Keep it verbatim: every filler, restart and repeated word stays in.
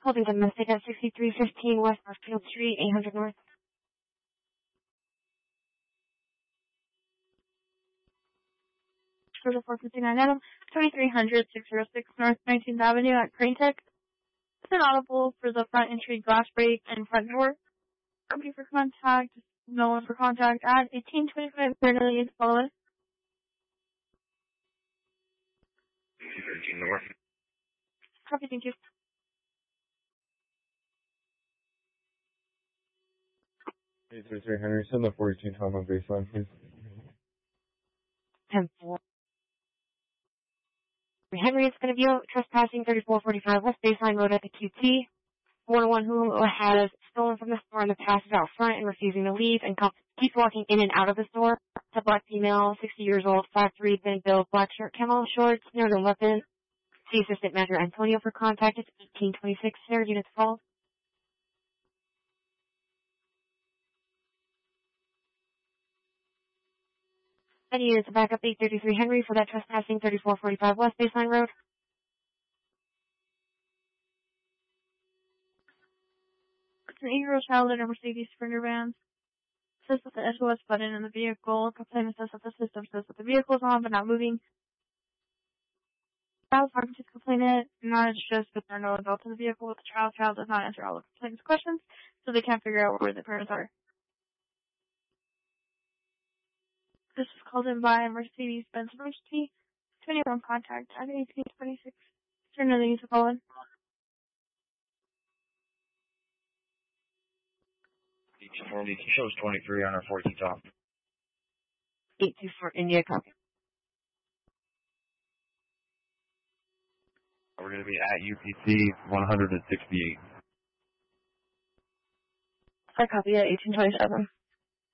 Holding domestic at sixty-three fifteen West Northfield Street, eight hundred North. For the four fifty-nine Adam, twenty-three hundred six oh six North nineteenth Avenue at Crane Tech. It's inaudible for the front entry glass break and front door. Company for contact, no one for contact at eighteen twenty-five Bernalillo, follow us. thirteen North. Copy, thank you. eight three three Henry, send the forty-two Tom on baseline, please. ten four. Henry, it's going to be out trespassing thirty-four forty-five West Baseline Road at the Q T. One one who has stolen from the store in the past is out front and refusing to leave and keeps walking in and out of the store. It's a black female, sixty years old, five three, thin build, black shirt, camo shorts, no gun weapon. See Assistant Manager Antonio for contact. It's eighteen twenty-six. Sarah, units called. And he is back up eight thirty-three Henry for that trespassing thirty-four forty-five West Baseline Road. It's an eight-year-old child in a Mercedes Sprinter van. Says that the S O S button in the vehicle. Complainant says that the system says that the vehicle is on but not moving. Child talking to the complainant. Knowledge shows that there are no adults in the vehicle with the child. Child does not answer all the complainant's questions, so they can't figure out where the parents are. This was called in by Mercedes-Benz Emergency. twenty-one contact at eighteen twenty-six. Turn to the use of calling. It shows twenty-three on our fourteen top. eight two four India, copy. We're going to be at U P C one hundred sixty-eight. I copy at eighteen twenty-seven.